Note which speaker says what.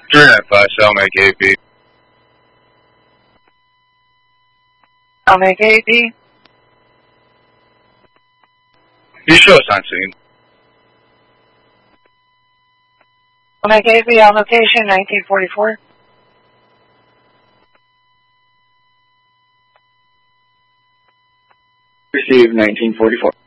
Speaker 1: 395 Cellmate AP.
Speaker 2: Cellmate AP.
Speaker 1: You show us on scene.
Speaker 2: Cellmate AP on location 1944.
Speaker 3: Received 1944.